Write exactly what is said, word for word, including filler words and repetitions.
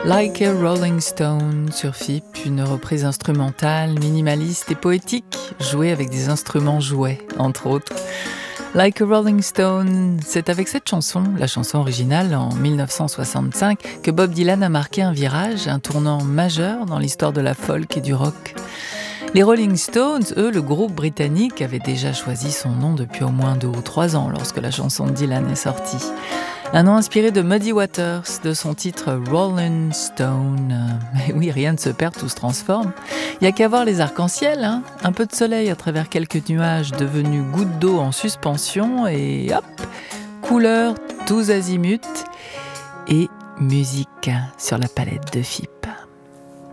Like a Rolling Stone sur F I P, une reprise instrumentale, minimaliste et poétique, jouée avec des instruments jouets, entre autres. Like a Rolling Stone, c'est avec cette chanson, la chanson originale en dix-neuf cent soixante-cinq, que Bob Dylan a marqué un virage, un tournant majeur dans l'histoire de la folk et du rock. Les Rolling Stones, eux, le groupe britannique, avaient déjà choisi son nom depuis au moins deux ou trois ans lorsque la chanson de Dylan est sortie. Un nom inspiré de Muddy Waters, de son titre Rolling Stone. Mais oui, rien ne se perd, tout se transforme. Il n'y a qu'à voir les arcs-en-ciel, hein, un peu de soleil à travers quelques nuages devenus gouttes d'eau en suspension et hop, couleurs tous azimuts et musique sur la palette de F I P.